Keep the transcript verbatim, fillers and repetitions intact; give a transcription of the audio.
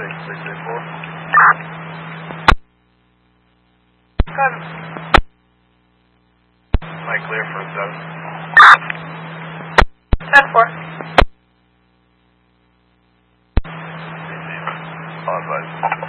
six six eight four. Seven. Mike clear for seven. Ten four. All advised.